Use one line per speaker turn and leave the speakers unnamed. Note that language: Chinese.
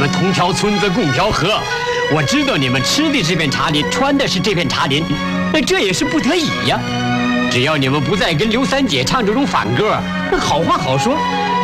们同条村子共条河，我知道你们吃的这片茶林，穿的是这片茶林，那这也是不得已呀。只要你们不再跟刘三姐唱这种反歌，那好话好说。